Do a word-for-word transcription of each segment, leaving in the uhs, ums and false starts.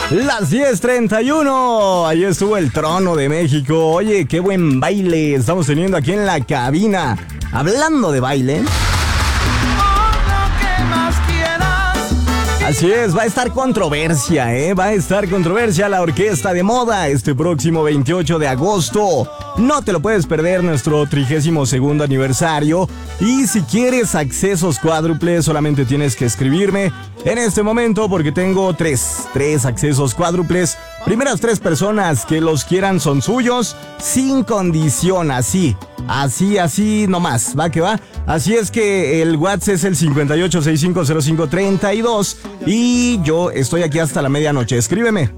Las diez treinta y uno, ahí estuvo el Trono de México. Oye, qué buen baile estamos teniendo aquí en la cabina. Hablando de baile, así es, va a estar controversia, ¿eh? Va a estar controversia la Orquesta de Moda este próximo veintiocho de agosto. No te lo puedes perder, nuestro trigésimo segundo aniversario. Y si quieres accesos cuádruples, solamente tienes que escribirme en este momento porque tengo tres, tres accesos cuádruples. Primeras tres personas que los quieran son suyos, sin condición, así. Así, así nomás, va que va. Así es que el WhatsApp es el cincuenta y ocho sesenta y cinco cero cinco treinta y dos y yo estoy aquí hasta la medianoche. Escríbeme.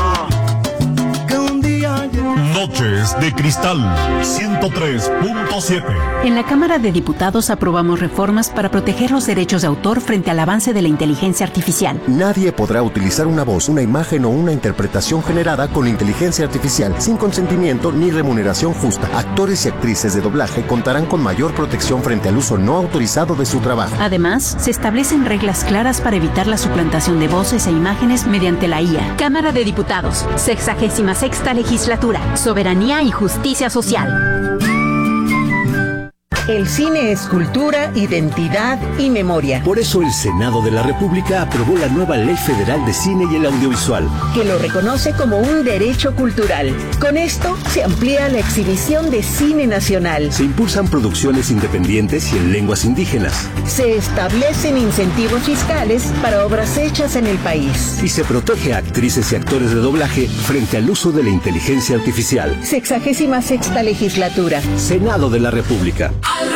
Noches de Cristal ciento tres punto siete. En la Cámara de Diputados aprobamos reformas para proteger los derechos de autor frente al avance de la inteligencia artificial. Nadie podrá utilizar una voz, una imagen o una interpretación generada con inteligencia artificial sin consentimiento ni remuneración justa. Actores y actrices de doblaje contarán con mayor protección frente al uso no autorizado de su trabajo. Además, se establecen reglas claras para evitar la suplantación de voces e imágenes mediante la I A. Cámara de Diputados, sexagésima sexta legislatura. Soberanía y justicia social. El cine es cultura, identidad y memoria. Por eso el Senado de la República aprobó la nueva Ley Federal de Cine y el Audiovisual, que lo reconoce como un derecho cultural. Con esto se amplía la exhibición de cine nacional. Se impulsan producciones independientes y en lenguas indígenas. Se establecen incentivos fiscales para obras hechas en el país. Y se protege a actrices y actores de doblaje frente al uso de la inteligencia artificial. Sexagésima sexta legislatura. Senado de la República.